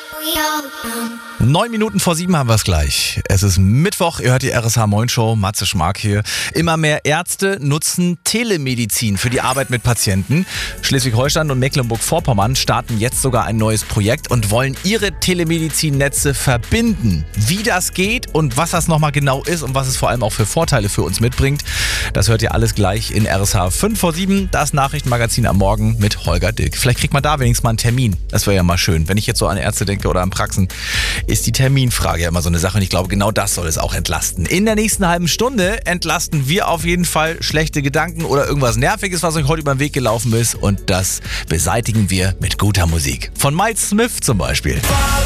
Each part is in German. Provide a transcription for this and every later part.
7:09 haben wir es gleich. Es ist Mittwoch, ihr hört die RSH Moin Show, Matze Schmark hier. Immer mehr Ärzte nutzen Telemedizin für die Arbeit mit Patienten. Schleswig-Holstein und Mecklenburg-Vorpommern starten jetzt sogar ein neues Projekt und wollen ihre Telemedizinnetze verbinden. Wie das geht und was das nochmal genau ist und was es vor allem auch für Vorteile für uns mitbringt, das hört ihr alles gleich in RSH 5:07, das Nachrichtenmagazin am Morgen mit Holger Dilk. Vielleicht kriegt man da wenigstens mal einen Termin. Das wäre ja mal schön. Wenn ich jetzt so an Ärzte denke oder an Praxen, ist die Terminfrage ja immer so eine Sache und ich glaube, genau das soll es auch entlasten. In der nächsten halben Stunde entlasten wir auf jeden Fall schlechte Gedanken oder irgendwas Nerviges, was euch heute über den Weg gelaufen ist, und das beseitigen wir mit guter Musik. Von Miles Smith zum Beispiel.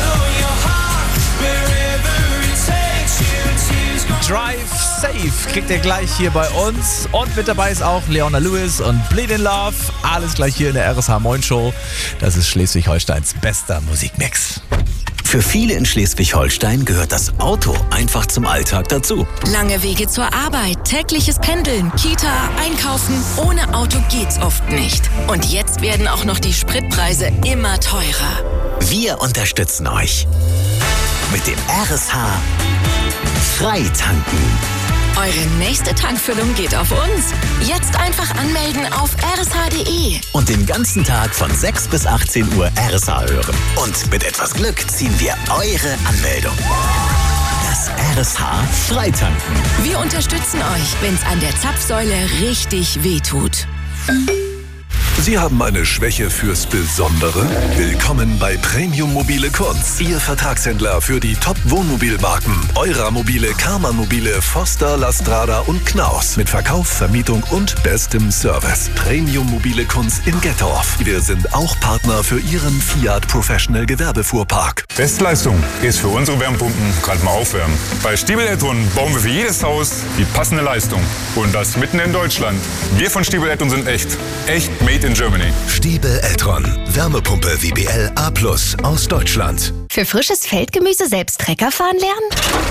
Drive Safe kriegt ihr gleich hier bei uns. Und mit dabei ist auch Leona Lewis und Bleed in Love. Alles gleich hier in der RSH Moin Show. Das ist Schleswig-Holsteins bester Musikmix. Für viele in Schleswig-Holstein gehört das Auto einfach zum Alltag dazu. Lange Wege zur Arbeit, tägliches Pendeln, Kita, Einkaufen. Ohne Auto geht's oft nicht. Und jetzt werden auch noch die Spritpreise immer teurer. Wir unterstützen euch mit dem RSH Freitanken. Eure nächste Tankfüllung geht auf uns. Jetzt einfach anmelden auf rsh.de. Und den ganzen Tag von 6 bis 18 Uhr RSH hören. Und mit etwas Glück ziehen wir eure Anmeldung. Das RSH Freitanken. Wir unterstützen euch, wenn's an der Zapfsäule richtig wehtut. Sie haben eine Schwäche fürs Besondere? Willkommen bei Premium Mobile Kunz, Ihr Vertragshändler für die Top-Wohnmobilmarken Eura-Mobile, Karmann-Mobile, Foster, Lastrada und Knaus. Mit Verkauf, Vermietung und bestem Service. Premium Mobile Kunz in Gettorf. Wir sind auch Partner für Ihren Fiat Professional Gewerbefuhrpark. Bestleistung ist für unsere Wärmepumpen gerade mal aufwärmen. Bei Stiebel Eltron bauen wir für jedes Haus die passende Leistung. Und das mitten in Deutschland. Wir von Stiebel Eltron sind echt made in Germany. Stiebel Eltron. Wärmepumpe WBL A+ aus Deutschland. Für frisches Feldgemüse selbst Trecker fahren lernen?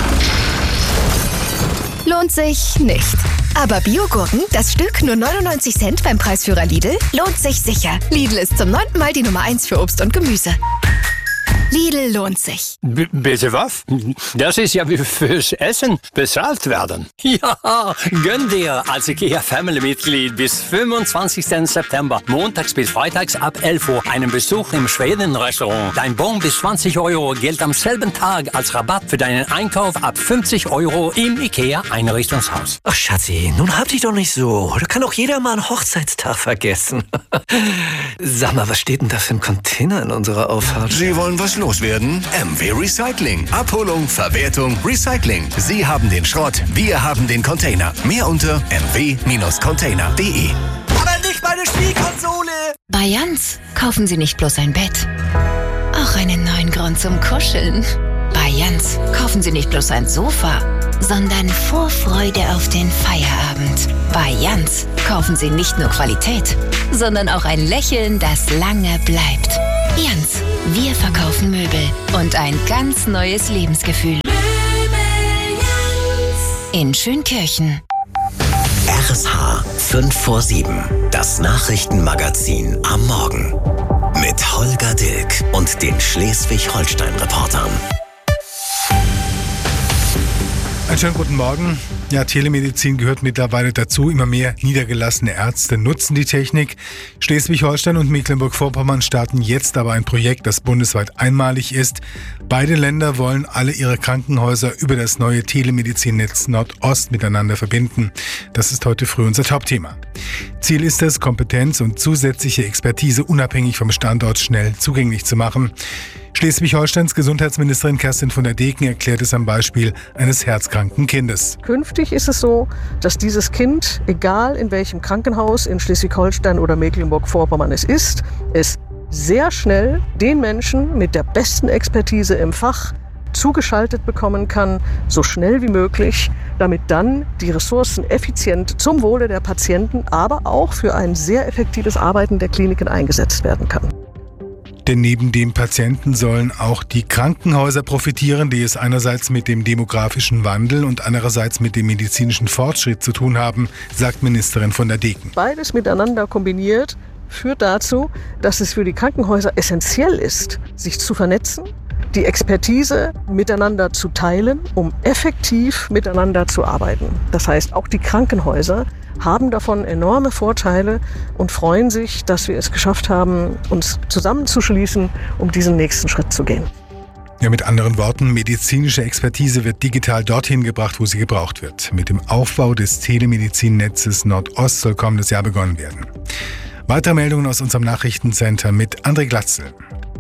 Lohnt sich nicht. Aber Biogurken, das Stück nur 99 Cent beim Preisführer Lidl, lohnt sich sicher. Lidl ist zum 9. Mal die Nummer 1 für Obst und Gemüse. Lidl lohnt sich. Bitte was? Das ist ja wie fürs Essen bezahlt werden. Ja, gönn dir als IKEA Family-Mitglied bis 25. September, montags bis freitags ab 11 Uhr, einen Besuch im Schweden-Restaurant. Dein Bon bis 20 € gilt am selben Tag als Rabatt für deinen Einkauf ab 50 € im IKEA-Einrichtungshaus. Ach Schatzi, nun hab dich doch nicht so. Da kann doch jeder mal einen Hochzeitstag vergessen. Sag mal, was steht denn da für ein Container in unserer Auffahrt? Sie wollen was loswerden? MW Recycling. Abholung, Verwertung, Recycling. Sie haben den Schrott, wir haben den Container. Mehr unter mw-container.de. Aber nicht meine Spielkonsole! Bei Jans kaufen Sie nicht bloß ein Bett, auch einen neuen Grund zum Kuscheln. Bei Jans kaufen Sie nicht bloß ein Sofa, sondern Vorfreude auf den Feierabend. Bei Jans kaufen Sie nicht nur Qualität, sondern auch ein Lächeln, das lange bleibt. Jans, wir verkaufen Möbel und ein ganz neues Lebensgefühl. In Schönkirchen. RSH 5:07, das Nachrichtenmagazin am Morgen. Mit Holger Dilk und den Schleswig-Holstein-Reportern. Einen schönen guten Morgen. Ja, Telemedizin gehört mittlerweile dazu. Immer mehr niedergelassene Ärzte nutzen die Technik. Schleswig-Holstein und Mecklenburg-Vorpommern starten jetzt aber ein Projekt, das bundesweit einmalig ist. Beide Länder wollen alle ihre Krankenhäuser über das neue Telemedizinnetz Nordost miteinander verbinden. Das ist heute früh unser Topthema. Ziel ist es, Kompetenz und zusätzliche Expertise unabhängig vom Standort schnell zugänglich zu machen. Schleswig-Holsteins Gesundheitsministerin Kerstin von der Deken erklärt es am Beispiel eines herzkranken Kindes. Künftig ist es so, dass dieses Kind, egal in welchem Krankenhaus in Schleswig-Holstein oder Mecklenburg-Vorpommern es ist, es sehr schnell den Menschen mit der besten Expertise im Fach zugeschaltet bekommen kann, so schnell wie möglich, damit dann die Ressourcen effizient zum Wohle der Patienten, aber auch für ein sehr effektives Arbeiten der Kliniken eingesetzt werden kann. Denn neben dem Patienten sollen auch die Krankenhäuser profitieren, die es einerseits mit dem demografischen Wandel und andererseits mit dem medizinischen Fortschritt zu tun haben, sagt Ministerin von der Deken. Beides miteinander kombiniert führt dazu, dass es für die Krankenhäuser essentiell ist, sich zu vernetzen, die Expertise miteinander zu teilen, um effektiv miteinander zu arbeiten. Das heißt, auch die Krankenhäuser haben davon enorme Vorteile und freuen sich, dass wir es geschafft haben, uns zusammenzuschließen, um diesen nächsten Schritt zu gehen. Ja, mit anderen Worten, medizinische Expertise wird digital dorthin gebracht, wo sie gebraucht wird. Mit dem Aufbau des Telemedizinnetzes Nordost soll kommendes Jahr begonnen werden. Weitere Meldungen aus unserem Nachrichtencenter mit André Glatzel.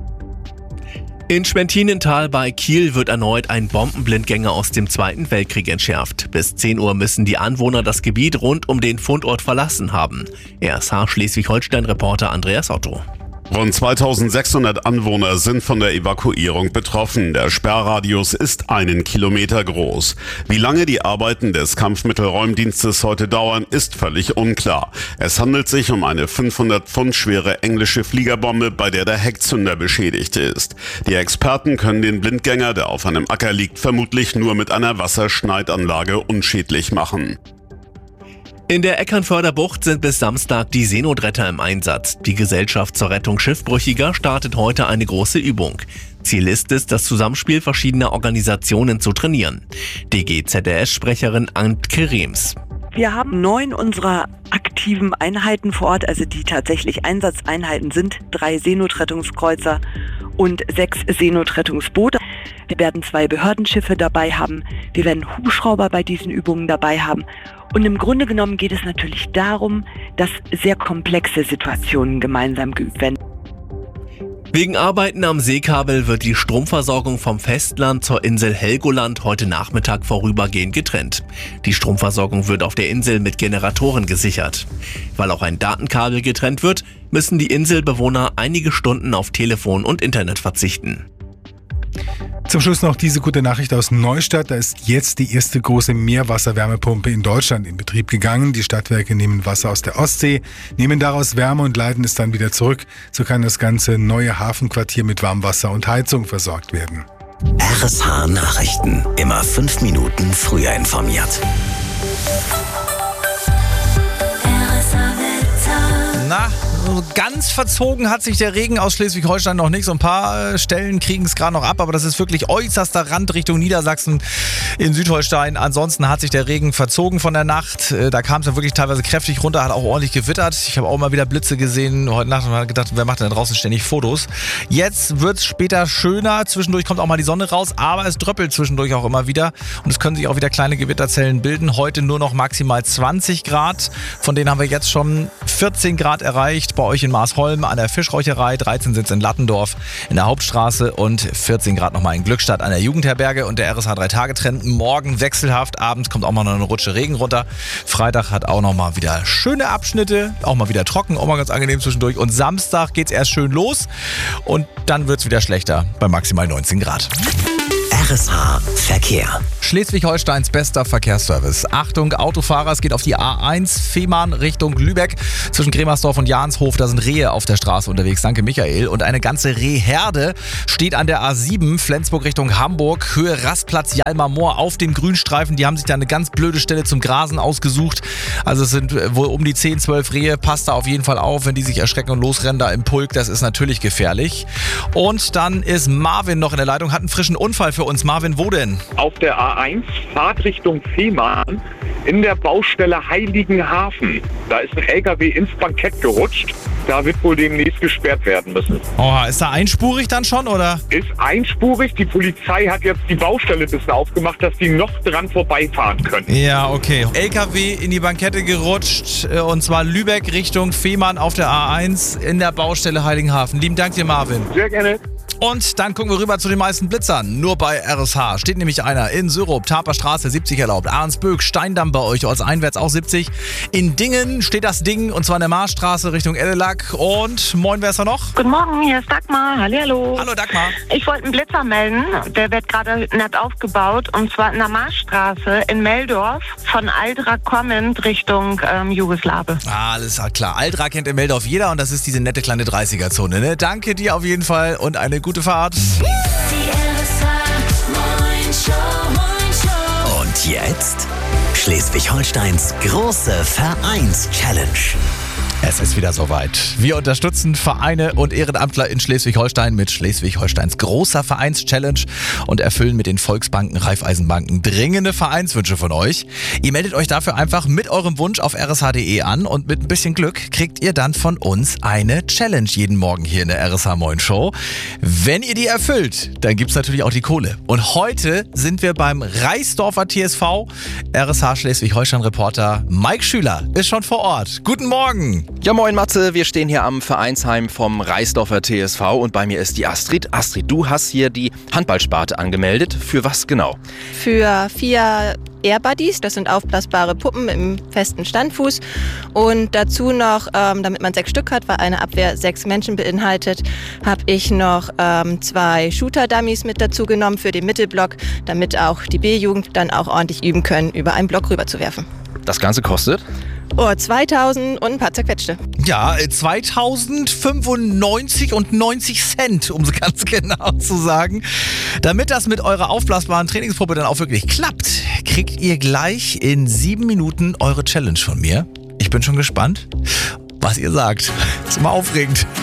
In Schwentinental bei Kiel wird erneut ein Bombenblindgänger aus dem Zweiten Weltkrieg entschärft. Bis 10 Uhr müssen die Anwohner das Gebiet rund um den Fundort verlassen haben. RSH Schleswig-Holstein-Reporter Andreas Otto. Rund 2600 Anwohner sind von der Evakuierung betroffen. Der Sperrradius ist 1 Kilometer groß. Wie lange die Arbeiten des Kampfmittelräumdienstes heute dauern, ist völlig unklar. Es handelt sich um eine 500 Pfund schwere englische Fliegerbombe, bei der der Heckzünder beschädigt ist. Die Experten können den Blindgänger, der auf einem Acker liegt, vermutlich nur mit einer Wasserschneidanlage unschädlich machen. In der Eckernförder Bucht sind bis Samstag die Seenotretter im Einsatz. Die Gesellschaft zur Rettung Schiffbrüchiger startet heute eine große Übung. Ziel ist es, das Zusammenspiel verschiedener Organisationen zu trainieren. DGZDS-Sprecherin Antke Rems. Wir haben 9 unserer aktiven Einheiten vor Ort, also die tatsächlich Einsatzeinheiten sind, 3 Seenotrettungskreuzer und 6 Seenotrettungsboote. Wir werden 2 Behördenschiffe dabei haben. Wir werden Hubschrauber bei diesen Übungen dabei haben. Und im Grunde genommen geht es natürlich darum, dass sehr komplexe Situationen gemeinsam geübt werden. Wegen Arbeiten am Seekabel wird die Stromversorgung vom Festland zur Insel Helgoland heute Nachmittag vorübergehend getrennt. Die Stromversorgung wird auf der Insel mit Generatoren gesichert. Weil auch ein Datenkabel getrennt wird, müssen die Inselbewohner einige Stunden auf Telefon und Internet verzichten. Zum Schluss noch diese gute Nachricht aus Neustadt. Da ist jetzt die erste große Meerwasserwärmepumpe in Deutschland in Betrieb gegangen. Die Stadtwerke nehmen Wasser aus der Ostsee, nehmen daraus Wärme und leiten es dann wieder zurück. So kann das ganze neue Hafenquartier mit Warmwasser und Heizung versorgt werden. RSH Nachrichten. Immer 5 Minuten früher informiert. Na, ganz verzogen hat sich der Regen aus Schleswig-Holstein noch nicht. So ein paar Stellen kriegen es gerade noch ab, aber das ist wirklich äußerster Rand Richtung Niedersachsen in Südholstein. Ansonsten hat sich der Regen verzogen von der Nacht. Da kam es ja wirklich teilweise kräftig runter, hat auch ordentlich gewittert. Ich habe auch mal wieder Blitze gesehen heute Nacht und habe gedacht, wer macht denn da draußen ständig Fotos? Jetzt wird es später schöner. Zwischendurch kommt auch mal die Sonne raus, aber es dröppelt zwischendurch auch immer wieder. Und es können sich auch wieder kleine Gewitterzellen bilden. Heute nur noch maximal 20 Grad. Von denen haben wir jetzt schon 14 Grad erreicht. Bei euch in Marsholm an der Fischräucherei, 13 sind es in Lattendorf in der Hauptstraße und 14 Grad nochmal in Glückstadt an der Jugendherberge. Und der RSH 3-Tage-Trend morgen wechselhaft. Abends kommt auch mal noch eine Rutsche Regen runter. Freitag hat auch nochmal wieder schöne Abschnitte, auch mal wieder trocken, auch mal ganz angenehm zwischendurch. Und Samstag geht es erst schön los und dann wird es wieder schlechter bei maximal 19 Grad. RSH Verkehr. Schleswig-Holsteins bester Verkehrsservice. Achtung, Autofahrer, es geht auf die A1 Fehmarn Richtung Lübeck. Zwischen Gremersdorf und Jahnshof, da sind Rehe auf der Straße unterwegs. Danke, Michael. Und eine ganze Rehherde steht an der A7 Flensburg Richtung Hamburg. Höhe Rastplatz Jalmar Moor auf dem Grünstreifen. Die haben sich da eine ganz blöde Stelle zum Grasen ausgesucht. Also es sind wohl um die 10, 12 Rehe. Passt da auf jeden Fall auf, wenn die sich erschrecken und losrennen da im Pulk. Das ist natürlich gefährlich. Und dann ist Marvin noch in der Leitung, hat einen frischen Unfall für uns. Marvin, wo denn? Auf der A1 Fahrtrichtung Fehmarn in der Baustelle Heiligenhafen. Da ist ein LKW ins Bankett gerutscht. Da wird wohl demnächst gesperrt werden müssen. Oh, ist da einspurig dann schon, oder? Ist einspurig. Die Polizei hat jetzt die Baustelle ein bisschen aufgemacht, dass die noch dran vorbeifahren können. Ja, okay. LKW in die Bankette gerutscht und zwar Lübeck Richtung Fehmarn auf der A1 in der Baustelle Heiligenhafen. Lieben Dank dir, Marvin. Sehr gerne. Und dann gucken wir rüber zu den meisten Blitzern. Nur bei RSH steht nämlich einer in Syrup, Taperstraße 70 erlaubt. Ahrensböck, Steindamm bei euch ortseinwärts auch 70. In Dingen steht das Ding und zwar in der Marstraße Richtung Edelack. Und moin, wer ist da noch? Guten Morgen, hier ist Dagmar. Hallihallo. Hallo Dagmar. Ich wollte einen Blitzer melden. Der wird gerade nett aufgebaut und zwar in der Marstraße in Meldorf von Aldra kommend Richtung Jugoslawe. Alles klar. Aldra kennt in Meldorf jeder und das ist diese nette kleine 30er-Zone. Ne? Danke dir auf jeden Fall und eine gute Fahrt. Und jetzt Schleswig-Holsteins große Vereins-Challenge. Es ist wieder soweit. Wir unterstützen Vereine und Ehrenamtler in Schleswig-Holstein mit Schleswig-Holsteins großer Vereins-Challenge und erfüllen mit den Volksbanken, Raiffeisenbanken dringende Vereinswünsche von euch. Ihr meldet euch dafür einfach mit eurem Wunsch auf rsh.de an und mit ein bisschen Glück kriegt ihr dann von uns eine Challenge jeden Morgen hier in der RSH Moin Show. Wenn ihr die erfüllt, dann gibt's natürlich auch die Kohle. Und heute sind wir beim Reisdorfer TSV. RSH Schleswig-Holstein-Reporter Mike Schüler ist schon vor Ort. Guten Morgen! Ja, moin Matze, wir stehen hier am Vereinsheim vom Reisdorfer TSV und bei mir ist die Astrid. Astrid, du hast hier die Handballsparte angemeldet. Für was genau? Für 4 Airbuddies, das sind aufblasbare Puppen im festen Standfuß. Und dazu noch, damit man 6 Stück hat, weil eine Abwehr 6 Menschen beinhaltet, habe ich noch 2 Shooter-Dummies mit dazu genommen für den Mittelblock, damit auch die B-Jugend dann auch ordentlich üben können, über einen Block rüber zu werfen. Das Ganze kostet? 2000 und ein paar zerquetschte. Ja, 2095,90 um es ganz genau zu sagen. Damit das mit eurer aufblasbaren Trainingspuppe dann auch wirklich klappt, kriegt ihr gleich in 7 Minuten eure Challenge von mir. Ich bin schon gespannt, was ihr sagt. Ist immer aufregend.